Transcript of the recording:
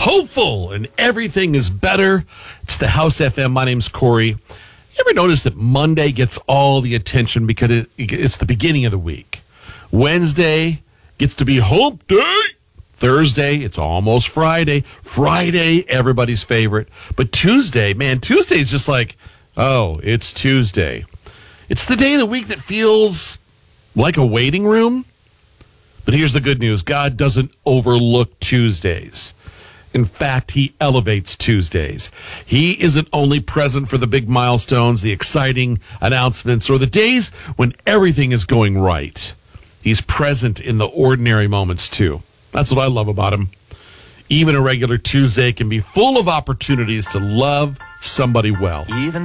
hopeful, and everything is better. It's the House FM. My name's Corey. You ever notice that Monday gets all the attention because it's the beginning of the week? Wednesday gets to be hump day. Thursday, it's almost Friday. Friday, everybody's favorite. But Tuesday, Tuesday is just like, oh, it's Tuesday. It's the day of the week that feels like a waiting room. But here's the good news. God doesn't overlook Tuesdays. In fact, he elevates Tuesdays. He isn't only present for the big milestones, the exciting announcements, or the days when everything is going right. He's present in the ordinary moments, too. That's what I love about him. Even a regular Tuesday can be full of opportunities to love somebody well.